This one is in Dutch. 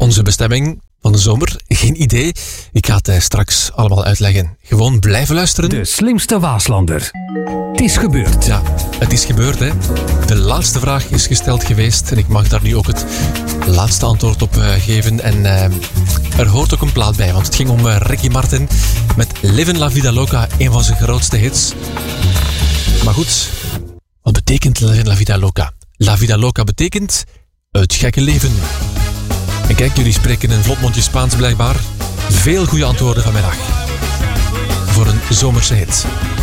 Onze bestemming van de zomer? Geen idee. Ik ga het straks allemaal uitleggen. Gewoon blijven luisteren. De slimste Waaslander. Het is gebeurd. Ja, het is gebeurd, hè. De laatste vraag is gesteld geweest en ik mag daar nu ook het laatste antwoord op geven. En er hoort ook een plaat bij, want het ging om Ricky Martin met Livin' La Vida Loca, een van zijn grootste hits. Maar goed, wat betekent Livin' La Vida Loca? La Vida Loca betekent het gekke leven. En kijk, jullie spreken een vlot mondje Spaans blijkbaar. Veel goede antwoorden vanmiddag. Voor een zomerse hit.